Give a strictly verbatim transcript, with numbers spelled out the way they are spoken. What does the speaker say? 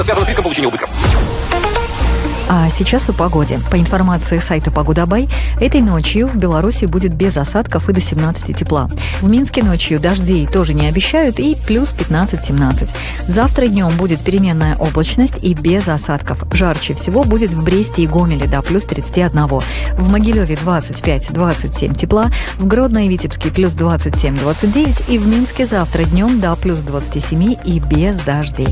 связано с риском получения убытков. А сейчас о погоде. По информации сайта Погодабай, этой ночью в Беларуси будет без осадков и до семнадцати тепла. В Минске ночью дождей тоже не обещают и плюс пятнадцать-семнадцать. Завтра днем будет переменная облачность и без осадков. Жарче всего будет в Бресте и Гомеле до плюс тридцати одного. В Могилеве двадцать пять - двадцать семь тепла, в Гродно и Витебске плюс двадцать семь - двадцать девять и в Минске завтра днем до плюс двадцати семи и без дождей.